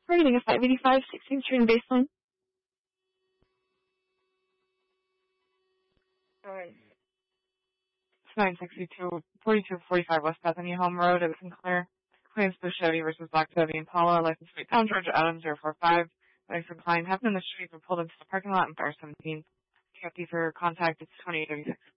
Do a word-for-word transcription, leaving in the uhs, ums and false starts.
Targeting a five eighty-five, sixteenth Street in Baseline. Alright. It's nine sixty-two, forty-two forty-five West Bethany Home Road at Sinclair. Claims Blue Chevy versus Black Chevy Impala, license plate Town Georgia Adams zero four five. Thanks for client. Happened in the street, were pulled into the parking lot in Fire seventeen. Kept you for contact, it's twenty-eight thirty-six.